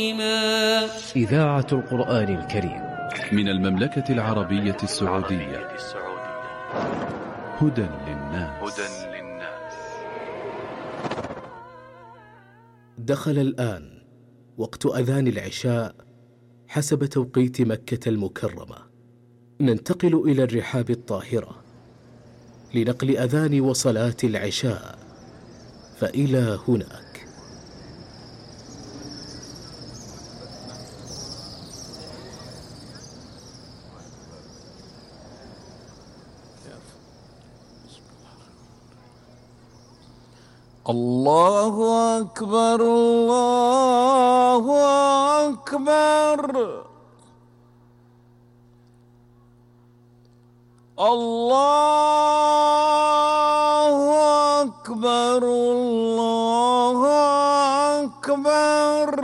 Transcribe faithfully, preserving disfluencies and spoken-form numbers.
إذاعة القرآن الكريم من المملكة العربية السعودية. هدى للناس. دخل الآن وقت أذان العشاء حسب توقيت مكة المكرمة. ننتقل إلى الرحاب الطاهرة لنقل أذان وصلاة العشاء، فإلى هناك. الله أكبر الله أكبر الله أكبر الله أكبر